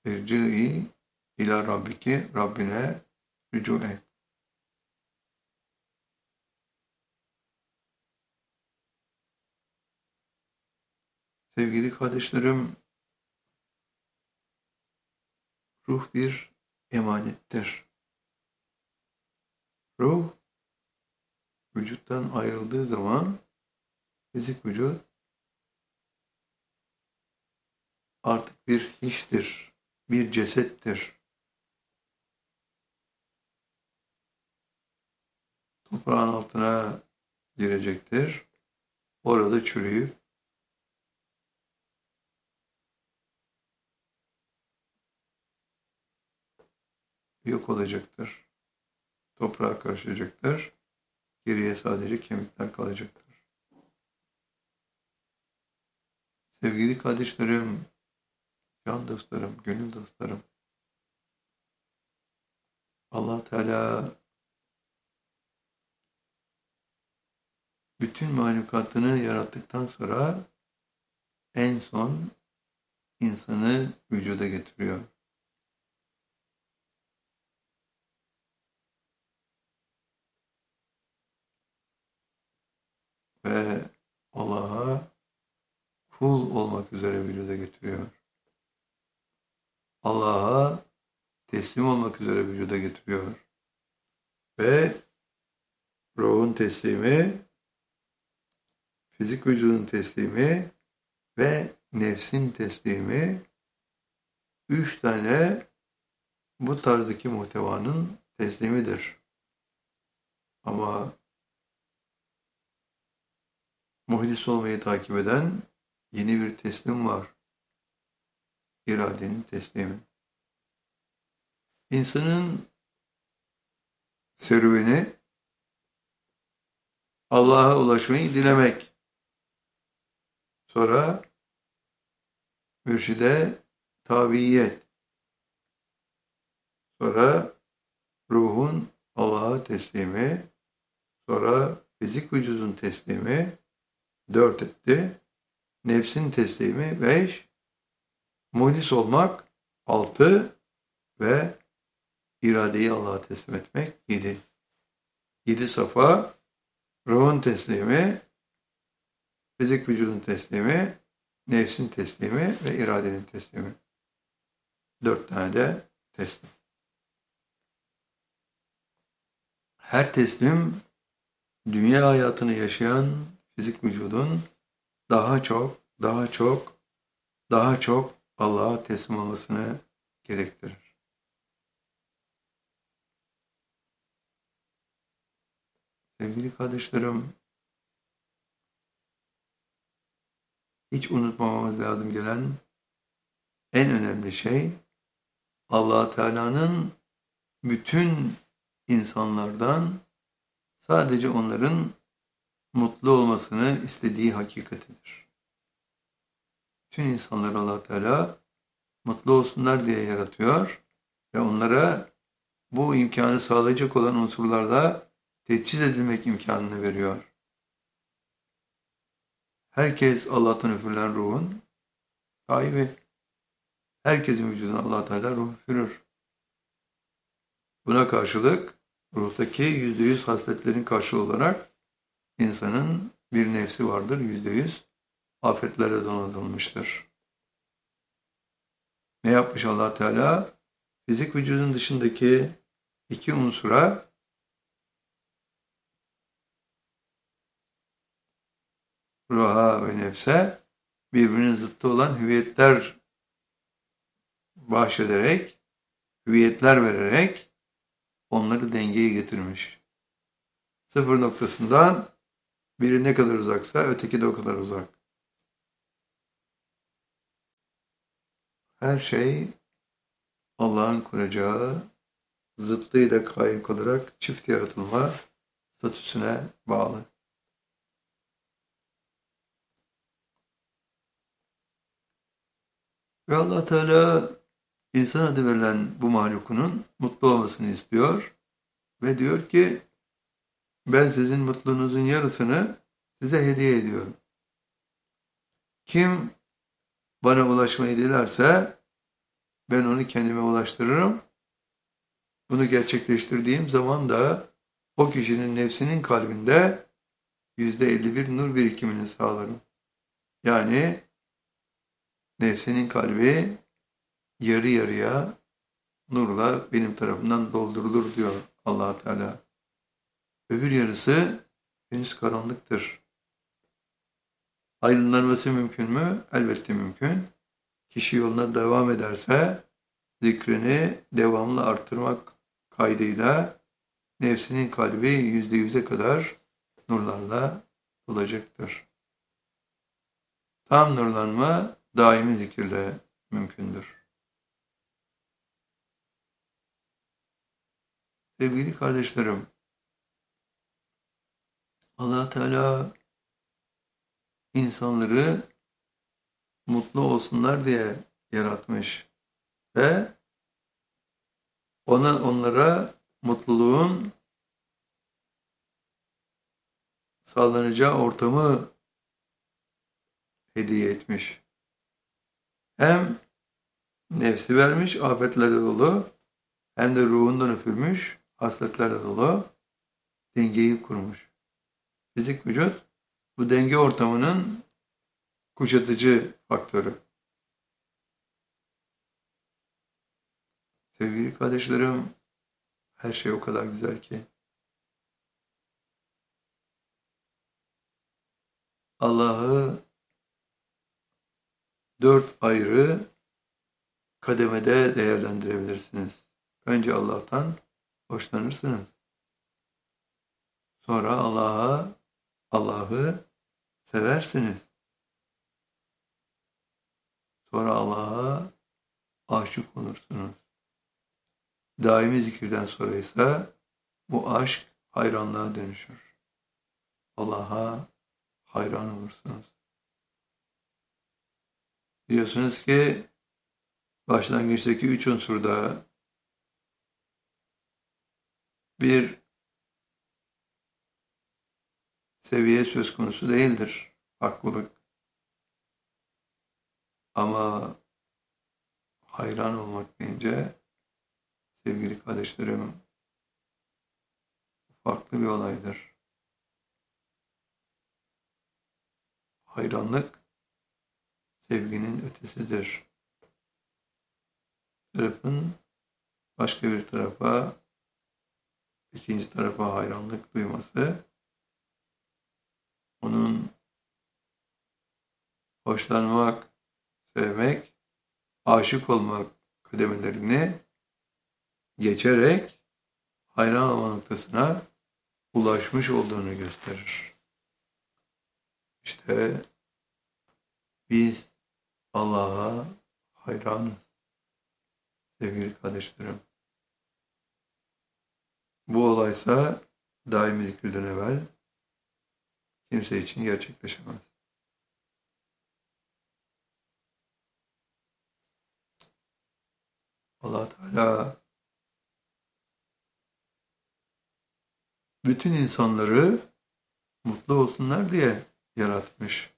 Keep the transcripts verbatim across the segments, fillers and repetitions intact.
İrci'i ila rabbiki, Rabbine rücu et. Sevgili kardeşlerim, ruh bir emanettir. Ruh, vücuttan ayrıldığı zaman fizik vücut artık bir hiçtir, bir cesettir. Toprağın altına girecektir. Orada çürüyüp yok olacaktır. Toprağa karışacaktır. Geriye sadece kemikler kalacaktır. Sevgili kardeşlerim, can dostlarım, gönül dostlarım, Allah Teala bütün mahlukatını yarattıktan sonra en son insanı vücuda getiriyor. Ve Allah'a kul olmak üzere vücuda getiriyor. Allah'a teslim olmak üzere vücuda getiriyor. Ve ruhun teslimi, fizik vücudun teslimi ve nefsin teslimi, üç tane bu tarzdaki muhtevanın teslimidir. Ama muhlis olmayı takip eden yeni bir teslim var. İradenin teslimi. İnsanın serüveni Allah'a ulaşmayı dilemek. Sonra mürşide tabiyet. Sonra ruhun Allah'a teslimi. Sonra fizik vücudun teslimi. Dört etti. Nefsin teslimi. Beş. Muhlis olmak. Altı. Ve iradeyi Allah'a teslim etmek. Yedi. Yedi safa. Ruhun teslimi. Fizik vücudun teslimi. Nefsin teslimi ve iradenin teslimi. Dört tane de teslim. Her teslim dünya hayatını yaşayan fizik vücudun daha çok, daha çok, daha çok Allah'a teslim olmasını gerektirir. Sevgili kardeşlerim, hiç unutmamamız lazım gelen en önemli şey Allah Teala'nın bütün insanlardan sadece onların mutlu olmasını istediği hakikatidir. Bütün insanları Allah Teala mutlu olsunlar diye yaratıyor ve onlara bu imkanı sağlayacak olan unsurlarda teçhiz edilmek imkanını veriyor. Herkes Allah'tan üfürülen ruhun sahibi. Herkesin vücuduna Allah Teala ruh üfürür. Buna karşılık ruhtaki yüzde yüz hasletlerin karşılığı olarak insanın bir nefsi vardır, yüzde yüz afetlere donatılmıştır. Ne yapmış Allah Teala? Fizik vücudun dışındaki iki unsura ruha ve nefse birbirinin zıttı olan hüviyetler bahşederek, hüviyetler vererek onları dengeye getirmiş. Sıfır noktasından biri ne kadar uzaksa öteki de o kadar uzak. Her şey Allah'ın kuracağı zıttıyla kayıp olarak çift yaratılma statüsüne bağlı. Ve Allah Teala insan adı verilen bu mahlukunun mutlu olmasını istiyor ve diyor ki ben sizin mutluluğunuzun yarısını size hediye ediyorum. Kim bana ulaşmayı dilerse ben onu kendime ulaştırırım. Bunu gerçekleştirdiğim zaman da o kişinin nefsinin kalbinde yüzde elli bir nur birikimini sağlarım. Yani nefsinin kalbi yarı yarıya nurla benim tarafımdan doldurulur diyor Allah Teala. Öbür yarısı henüz karanlıktır. Aydınlanması mümkün mü? Elbette mümkün. Kişi yoluna devam ederse zikrini devamlı arttırmak kaydıyla nefsinin kalbi yüzde yüze kadar nurlarla dolacaktır. Tam nurlanma daimi zikirle mümkündür. Sevgili kardeşlerim, Allah Teala insanları mutlu olsunlar diye yaratmış ve ona onlara mutluluğun sağlanacağı ortamı hediye etmiş. Hem nefsi vermiş, afetlerle dolu, hem de ruhundan üfürmüş, hasletlerle dolu, dengeyi kurmuş. Fizik vücut, bu denge ortamının kuşatıcı faktörü. Sevgili kardeşlerim, her şey o kadar güzel ki. Allah'ı dört ayrı kademede değerlendirebilirsiniz. Önce Allah'tan hoşlanırsınız. Sonra Allah'a, Allah'ı seversiniz. Sonra Allah'a aşık olursunuz. Daimi zikirden sonra ise bu aşk hayranlığa dönüşür. Allah'a hayran olursunuz. Biliyorsunuz ki başlangıçtaki üç unsurda bir seviye söz konusu değildir. Farklılık. Ama hayran olmak deyince sevgili kardeşlerim farklı bir olaydır. Hayranlık sevginin ötesidir. Bir tarafın başka bir tarafa, ikinci tarafa hayranlık duyması, onun hoşlanmak, sevmek, aşık olmak kademelerini geçerek hayran olma noktasına ulaşmış olduğunu gösterir. İşte biz Allah'a hayranız sevgili kardeşlerim. Bu olaysa daimi zikirden evvel kimse için gerçekleşemez. Allah Teala bütün insanları mutlu olsunlar diye yaratmış.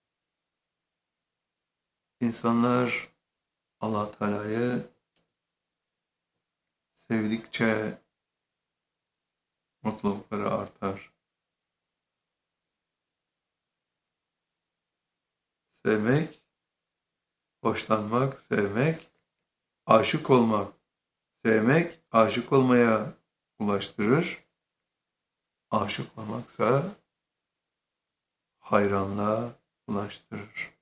İnsanlar Allah Teala'yı sevdikçe mutlulukları artar. Sevmek, hoşlanmak, sevmek, aşık olmak, sevmek, aşık olmaya ulaştırır. Aşık olmaksa hayranlığa ulaştırır.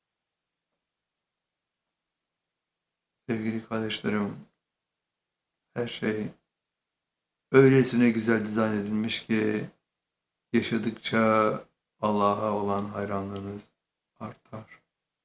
Sevgili kardeşlerim, her şey öylesine güzel dizayn edilmiş ki yaşadıkça Allah'a olan hayranlığınız artar.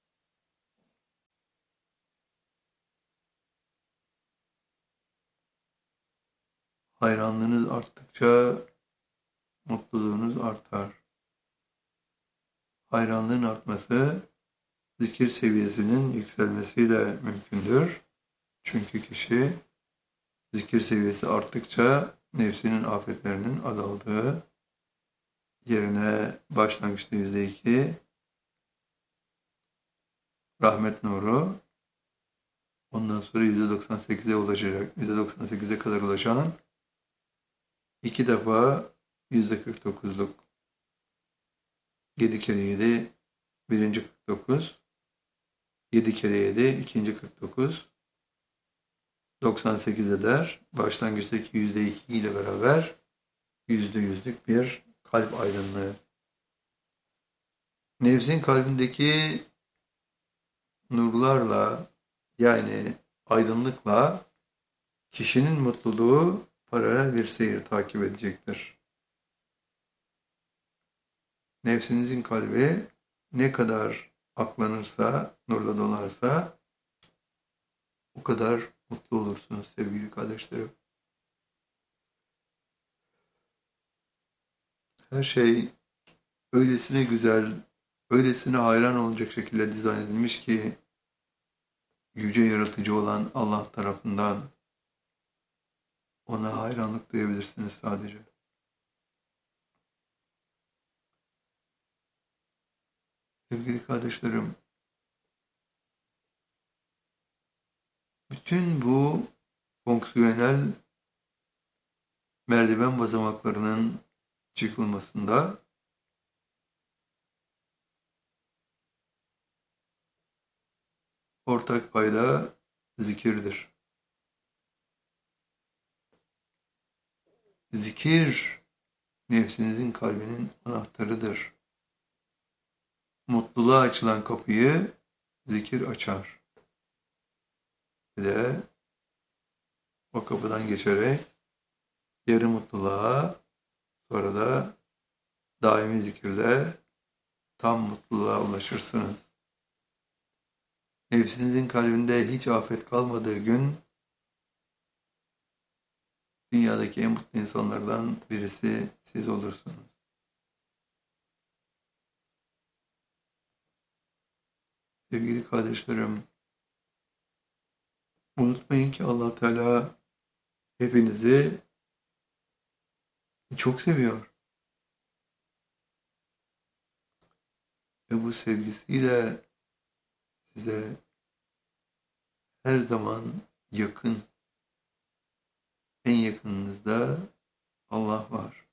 Hayranlığınız arttıkça mutluluğunuz artar. Hayranlığın artması zikir seviyesinin yükselmesiyle mümkündür. Çünkü kişi zikir seviyesi arttıkça nefsinin afetlerinin azaldığı, yerine başlangıçta yüzde iki rahmet nuru onun ondan sonra yüzde doksan sekize ulaşacak. yüzde doksan sekize kadar ulaşan iki defa yüzde kırk dokuzluk. yedi kere yedi birinci kırk dokuz. yedi kere yedi ikinci kırk dokuz. doksan sekiz eder. Başlangıçtaki yüzde iki ile beraber yüzde yüzlük bir kalp aydınlığı. Nefsin kalbindeki nurlarla, yani aydınlıkla kişinin mutluluğu paralel bir seyir takip edecektir. Nefsinizin kalbi ne kadar aklanırsa, nurla dolarsa o kadar mutlu olursunuz sevgili kardeşlerim. Her şey öylesine güzel, öylesine hayran olacak şekilde dizayn edilmiş ki yüce yaratıcı olan Allah tarafından ona hayranlık duyabilirsiniz sadece. Sevgili kardeşlerim, bütün bu fonksiyonel merdiven basamaklarının çıkılmasında ortak payda zikirdir. Zikir, nefsinizin kalbinin anahtarıdır. Mutluluğa açılan kapıyı zikir açar. Bir de o kapıdan geçerek yarı mutluluğa, sonra da daimi zikirle tam mutluluğa ulaşırsınız. Nefsinizin kalbinde hiç afet kalmadığı gün dünyadaki en mutlu insanlardan birisi siz olursunuz. Sevgili kardeşlerim, unutmayın ki Allah Teala hepinizi çok seviyor. Ve bu sevgisiyle size her zaman yakın, en yakınınızda Allah var.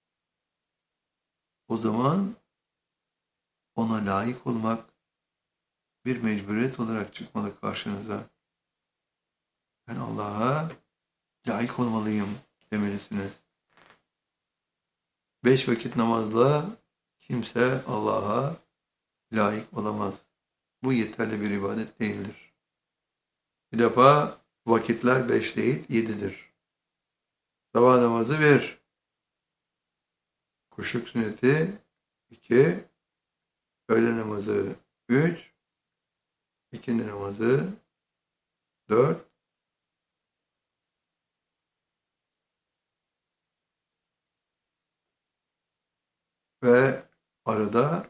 O zaman ona layık olmak bir mecburiyet olarak çıkmalı karşınıza. Ben Allah'a layık olmalıyım demelisiniz. Beş vakit namazla kimse Allah'a layık olamaz. Bu yeterli bir ibadet değildir. Bir defa vakitler beş değil, yedidir. Sabah namazı bir, kuşluk sünneti iki, öğle namazı üç, ikindi namazı dört, ve arada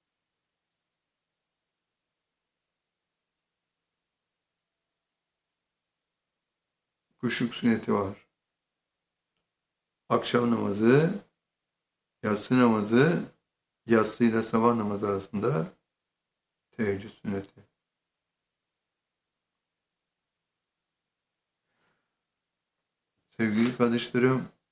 kuşluk sünneti var. Akşam namazı, yatsı namazı, yatsı ile sabah namazı arasında teheccüd sünneti. Sevgili kardeşlerim,